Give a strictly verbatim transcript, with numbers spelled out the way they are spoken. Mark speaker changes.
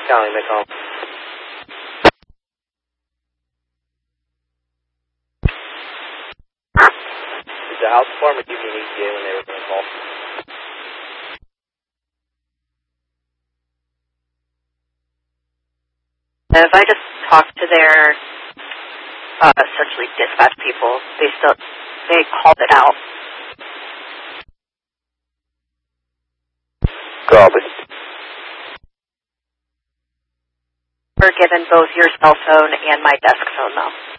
Speaker 1: Calling the call. Is the house department giving you an E T A when they were going to call?
Speaker 2: If I just talk to their uh, essentially dispatch people, they still they called it out.
Speaker 1: Copy.
Speaker 2: We're given both your cell phone and my desk phone though.